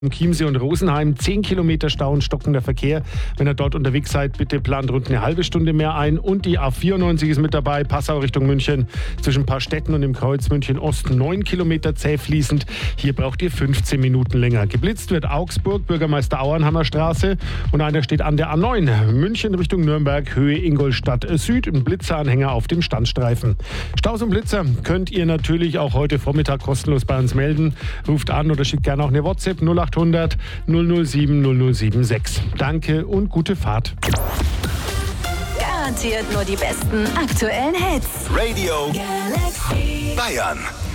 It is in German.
Chiemsee und Rosenheim 10 Kilometer Stau und stockender Verkehr. Wenn ihr dort unterwegs seid, bitte plant rund eine halbe Stunde mehr ein. Und die A94 ist mit dabei, Passau Richtung München, zwischen Paarstetten und dem Kreuz München Ost 9 Kilometer zäh fließend. Hier braucht ihr 15 Minuten länger. Geblitzt wird Augsburg, Bürgermeister Auernhammer Straße. Und einer steht an der A9, München Richtung Nürnberg, Höhe Ingolstadt Süd, ein Blitzeranhänger auf dem Standstreifen. Staus und Blitzer könnt ihr natürlich auch heute Vormittag kostenlos bei uns melden. Ruft an oder schickt gerne auch eine WhatsApp 0800 007 076. Danke und gute Fahrt. Garantiert nur die besten aktuellen Hits. Radio Galaxy Bayern.